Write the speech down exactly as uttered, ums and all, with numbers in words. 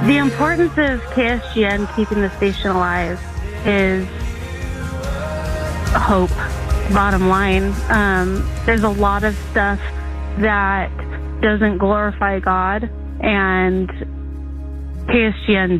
The importance of K S G N keeping the station alive is hope, bottom line. Um, there's a lot of stuff that doesn't glorify God, and K S G N